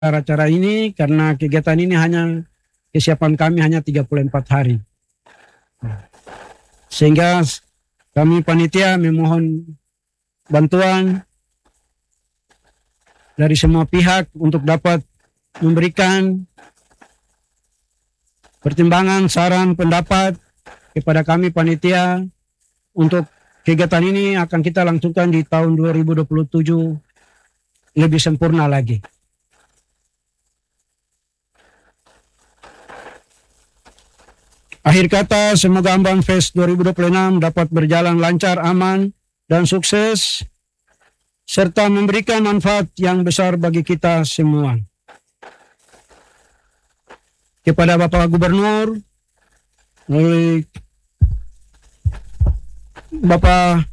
acara ini karena kegiatan ini kesiapan kami hanya 34 hari. Sehingga kami panitia memohon bantuan dari semua pihak untuk dapat memberikan pertimbangan, saran, pendapat kepada kami panitia untuk kegiatan ini akan kita langsungkan di tahun 2027 lebih sempurna lagi. Akhir kata, semoga Ambon Fest 2026 dapat berjalan lancar, aman, dan sukses, serta memberikan manfaat yang besar bagi kita semua. Kepada Bapak Gubernur, Bapak